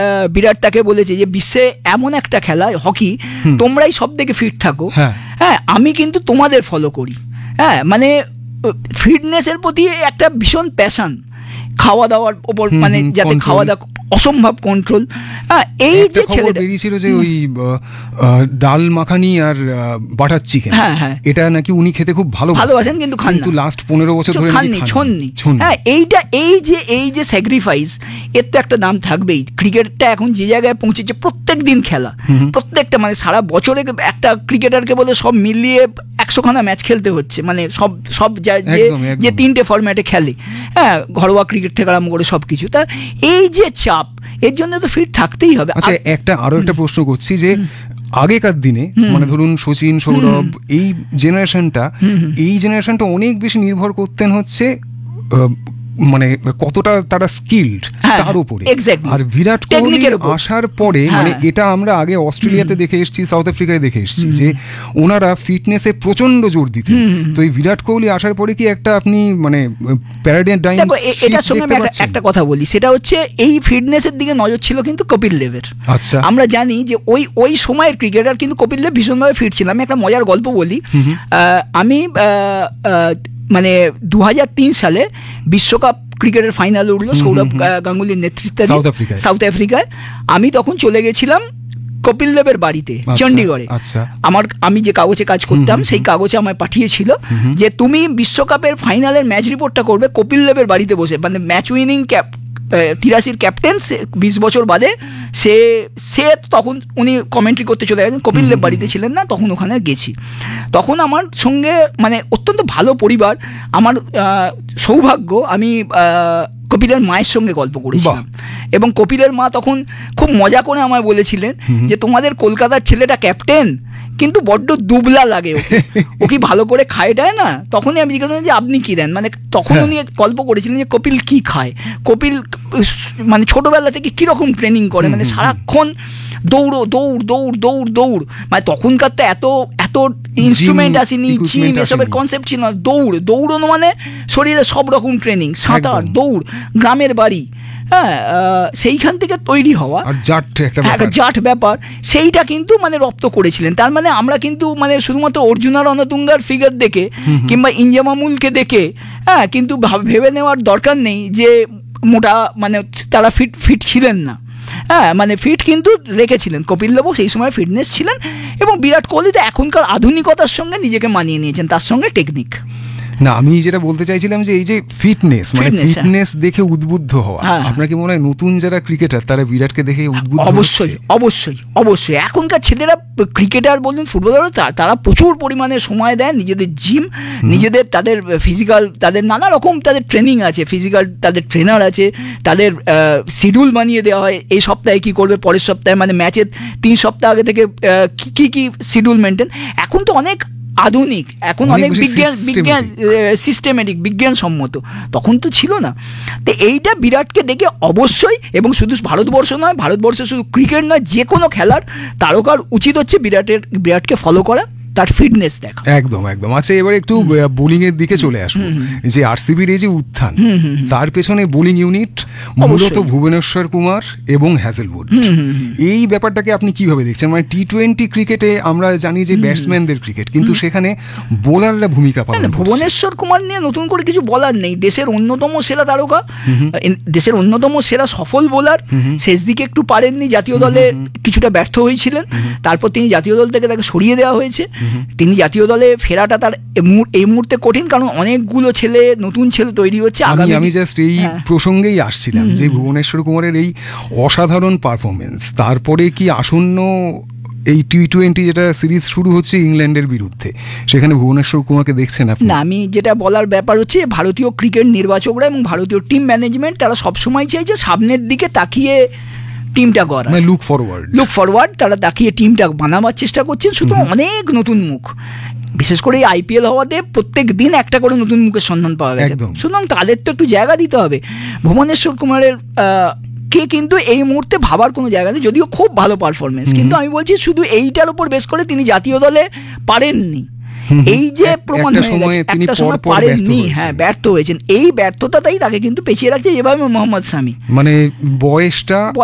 বিরাট তাকে বলেছে যে বিশ্বে এমন একটা খেলা হকি, তোমরাই সব থেকে ফিট থাকো, হ্যাঁ আমি কিন্তু তোমাদের ফলো করি। হ্যাঁ, মানে ফিটনেসের প্রতি একটা ভীষণ প্যাশন, খাওয়া দাওয়ার ওপর, মানে যাতে খাওয়া দাওয়া অসম্ভব কন্ট্রোল। হ্যাঁ, এই যে ছেলেটা বেরিয়েছিল যে ওই ডাল মাখানি আর বাটার চিকেন, হ্যাঁ এটা নাকি উনি খেতে খুব ভালোবাসেন, কিন্তু খান না, লাস্ট 15 বছর ধরে ছন্নি। হ্যাঁ, এই যে স্যাক্রিফাইস, এর তো একটা দাম থাকবেই। ক্রিকেটটা এখন যে জায়গায় পৌঁছেছে, প্রত্যেক দিন খেলা, প্রত্যেকটা মানে সারা বছরে একটা ক্রিকেটারকে বলে সব মিলিয়ে 100খানা ম্যাচ খেলতে হচ্ছে, মানে সব যে 3টে ফরম্যাটে খেলে, হ্যাঁ ঘরোয়া ক্রিকেট থেকে আরম্ভ করে সব কিছু। তা এই যে চাপ, এর জন্য তো ফিট থাকতেই হবে। আচ্ছা, আরো একটা প্রশ্ন করছি যে আগেকার দিনে মানে ধরুন সচিন, সৌরভ, এই জেনারেশনটা অনেক বেশি নির্ভর করতেন হচ্ছে মানে কতটা তারা স্কিলড তার উপরে। আর বিরাট কোহলি আসার পরে মানে এটা আমরা আগে অস্ট্রেলিয়াতে দেখে এসেছি, সাউথ আফ্রিকায় দেখে এসেছি যে ওনারা ফিটনেসে প্রচন্ড জোর দিতেন। তো এই বিরাট কোহলি আসার পরে কি একটা আপনি মানে প্যারাডাইম, এটার সঙ্গে আমি একটা কথা বলি, সেটা হচ্ছে এই ফিটনেসের দিকে নজর ছিল কিন্তু কপিল দেবের। আচ্ছা, আমরা জানি যে ওই সময়ের ক্রিকেটার কিন্তু কপিল দেব ভীষণভাবে ফিট ছিল। আমি একটা মজার গল্প বলি। আমি মানে 2003 সালে বিশ্বকাপ ক্রিকেটের ফাইনাল উঠলো সৌরভ গাঙ্গুলির নেতৃত্বে সাউথ আফ্রিকায়। আমি তখন চলে গেছিলাম কপিল দেবের বাড়িতে চণ্ডীগড়ে। আমি যে কাগজে কাজ করতাম সেই কাগজে আমায় পাঠিয়েছিল যে তুমি বিশ্বকাপের ফাইনালের ম্যাচ রিপোর্টটা করবে কপিল দেবের বাড়িতে বসে, মানে ম্যাচ উইনিং 83 ক্যাপ্টেন, 20 বছর বাদে সে তখন উনি কমেন্ট্রি করতে চলে গেছেন, কপিল দেব বাড়িতে ছিলেন না, তখন ওখানে গেছি। তখন আমার সঙ্গে মানে অত্যন্ত ভালো পরিবার, আমার সৌভাগ্য, আমি কপিলের মায়ের সঙ্গে গল্প করেছিলাম এবং কপিলের মা তখন খুব মজা করে আমায় বলেছিলেন যে তোমাদের কলকাতার ছেলেটা ক্যাপ্টেন, কিন্তু বড্ড দুবলা লাগে, ও কি ভালো করে খায় টায় না? তখনই আমি জিজ্ঞাসা করলাম যে আপনি কি দেন, মানে তখন উনি গল্প করেছিলেন যে কপিল কি খায়, কপিল মানে ছোটবেলা থেকে কিরকম ট্রেনিং করে, মানে সারাক্ষণ দৌড়, মানে তখনকার তো এত ইনস্ট্রুমেন্ট আসেনি, জিম এসবের কনসেপ্ট ছিল না। দৌড়ানো মানে শরীরে সব রকম ট্রেনিং, সাঁতার, দৌড়, গ্রামের বাড়ি, হ্যাঁ সেইখান থেকে তৈরি হওয়া জাট ব্যাপার, সেইটা কিন্তু মানে রপ্ত করেছিলেন। তার মানে আমরা কিন্তু মানে শুধুমাত্র অর্জুনা রণতুঙ্গার ফিগার দেখে কিংবা ইনজামামুলকে দেখে হ্যাঁ কিন্তু ভেবে নেওয়ার দরকার নেই যে মোটা মানে তারা ফিট ছিলেন না। হ্যাঁ, মানে ফিট কিন্তু রেখেছিলেন। কপিল দেবও সেই সময় ফিটনেস ছিলেন এবং বিরাট কোহলি তো এখনকার আধুনিকতার সঙ্গে নিজেকে মানিয়ে নিয়েছেন, তার সঙ্গে টেকনিক। না, আমি যেটা বলতে চাইছিলাম যে এই যে ফিটনেস মানে ফিটনেস দেখে উদ্বুদ্ধ হওয়া, আপনার কি মনে হয় নতুন যারা ক্রিকেটার তারা বিরাটকে দেখে উদ্বুদ্ধ? অবশ্যই এখনকার ছেলেরা ক্রিকেটার বলুন, ফুটবলার, তারা প্রচুর পরিমাণে সময় দেয় নিজেদের জিম, নিজেদের তাদের ফিজিক্যাল, তাদের নানা রকম তাদের ট্রেনিং আছে, ফিজিক্যাল তাদের ট্রেনার আছে, তাদের শিডিউল বানিয়ে দেওয়া হয়, এই সপ্তাহে কি করবে, পরের সপ্তাহে, মানে ম্যাচের 3 সপ্তাহ আগে থেকে কি শিডিউল মেনটেন। এখন তো অনেক আধুনিক, এখন অনেক বিজ্ঞান সিস্টেমেটিক, বিজ্ঞানসম্মত, তখন তো ছিল না। তো এইটা বিরাটকে দেখে অবশ্যই, এবং শুধু ভারতবর্ষ নয়, ভারতবর্ষে শুধু ক্রিকেট নয়, যে কোনো খেলার তারকার উচিত হচ্ছে বিরাটকে ফলো করা, তার ফিটনেস দেখা। একদম। আচ্ছা, এবার একটু বোলিং এর দিকে চলে আসবো। যে আরসিবির এই যে উত্থান, তার পেছনে বোলিং ইউনিট মূলত ভুবনেশ্বর কুমার এবং হ্যাজেলউড, এই ব্যাপারটাকে আপনি কিভাবে দেখছেন? মানে টি20 ক্রিকেটে আমরা জানি যে ব্যাটসম্যানদের ক্রিকেট, কিন্তু সেখানে বোলাররা ভূমিকা পালন করে। ভুবনেশ্বর কুমার নিয়ে নতুন করে কিছু বলার নেই, দেশের অন্যতম সেরা তারকা, দেশের অন্যতম সেরা সফল বোলার। শেষ দিকে একটু পারেননি, জাতীয় দলে কিছুটা ব্যর্থ হয়েছিলেন, তারপর তিনি জাতীয় দল থেকে তাকে সরিয়ে দেওয়া হয়েছে। তিনি জাতীয় দলে ফেরাটা তার এই মুহূর্তে কঠিন, কারণ অনেকগুলো নতুন ছেলে তৈরি হচ্ছে। আমি জাস্ট এই প্রসঙ্গেই আসছিলাম যে ভুবনেশ্বর কুমারের এই অসাধারণ পারফরমেন্স, তারপরে কি আসন্ন এই টি20 যেটা সিরিজ শুরু হচ্ছে ইংল্যান্ডের বিরুদ্ধে, সেখানে ভুবনেশ্বর কুমারকে দেখছেন আপনি? না, আমি যেটা বলার ব্যাপার হচ্ছে ভারতীয় ক্রিকেট নির্বাচকরা এবং ভারতীয় টিম ম্যানেজমেন্ট তারা সবসময় চাইছে সামনের দিকে তাকিয়ে টিমটা করা, লুক ফরওয়ার্ড, তারা তাকিয়ে টিমটা বানাবার চেষ্টা করছেন। শুধু অনেক নতুন মুখ, বিশেষ করে এই আইপিএল হওয়াতে প্রত্যেক দিন একটা করে নতুন মুখের সন্ধান পাওয়া গেছে, সুতরাং তাদের তো একটু জায়গা দিতে হবে। ভুবনেশ্বর কুমারের কে কিন্তু এই মুহূর্তে ভাবার কোনো জায়গা নেই, যদিও খুব ভালো পারফরমেন্স, কিন্তু আমি বলছি শুধু এইটার উপর বেস করে তিনি জাতীয় দলে পারেননি, এই যে প্রমাণ হয়ে গেছে, একটা সময় পারেননি, হ্যাঁ ব্যর্থ হয়েছেন। এই ব্যর্থতাই তাকে কিন্তু পেছিয়ে রাখছে, যেভাবে মোহাম্মদ শামি, মানে বয়সটা